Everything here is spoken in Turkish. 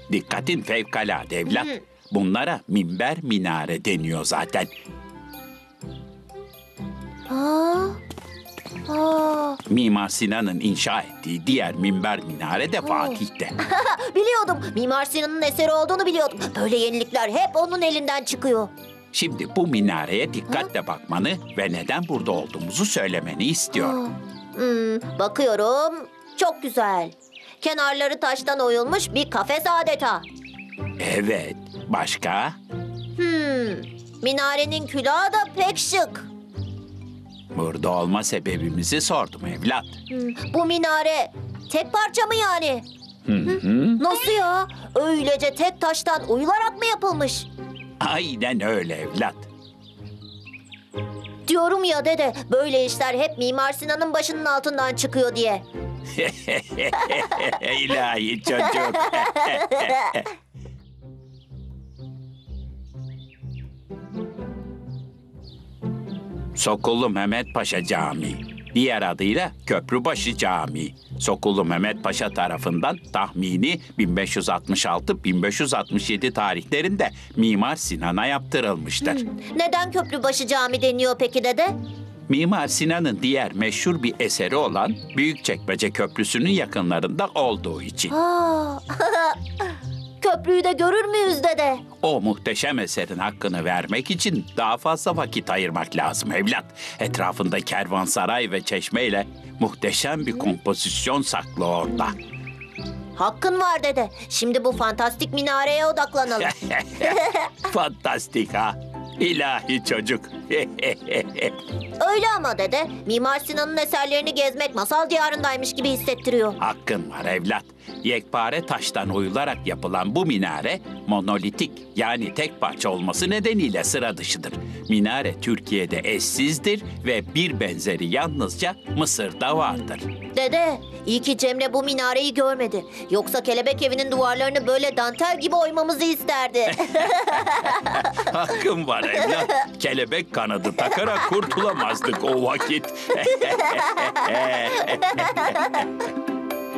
Dikkatin fevkalade evlat. Bunlara minber minare deniyor zaten. Mimar Sinan'ın inşa ettiği diğer minber minare de Fatih'te. Biliyordum. Mimar Sinan'ın eseri olduğunu biliyordum. Böyle yenilikler hep onun elinden çıkıyor. Şimdi bu minareye dikkatle bakmanı ve neden burada olduğumuzu söylemeni istiyorum. Bakıyorum. Çok güzel. Kenarları taştan oyulmuş bir kafes adeta. Evet, başka? Minarenin külahı da pek şık. Burada olma sebebimizi sordum evlat. Bu minare tek parça mı yani? Nasıl ya? Öylece tek taştan oyularak mı yapılmış? Aynen öyle evlat. Diyorum ya dede, böyle işler hep Mimar Sinan'ın başının altından çıkıyor diye. İlahi çocuk. Sokullu Mehmet Paşa Camii. Diğer adıyla Köprübaşı Camii. Sokullu Mehmet Paşa tarafından tahmini 1566-1567 tarihlerinde Mimar Sinan'a yaptırılmıştır. Neden Köprübaşı Cami deniyor peki dede? Mimar Sinan'ın diğer meşhur bir eseri olan Büyükçekmece Köprüsü'nün yakınlarında olduğu için. Köprüyü de görür müyüz dede? O muhteşem eserin hakkını vermek için daha fazla vakit ayırmak lazım evlat. Etrafında kervansaray ve çeşmeyle muhteşem bir kompozisyon saklı orada. Hakkın var dede. Şimdi bu fantastik minareye odaklanalım. Fantastik ha. İlahi çocuk. Öyle ama dede, Mimar Sinan'ın eserlerini gezmek masal diyarındaymış gibi hissettiriyor. Hakkın var evlat. Yekpare taştan oyularak yapılan bu minare monolitik yani tek parça olması nedeniyle sıra dışıdır. Minare Türkiye'de eşsizdir ve bir benzeri yalnızca Mısır'da vardır. Dede, iyi ki Cemre bu minareyi görmedi. Yoksa kelebek evinin duvarlarını böyle dantel gibi oymamızı isterdi. Hakkın var evlat. Kelebek kanadı takarak kurtulamazdık o vakit.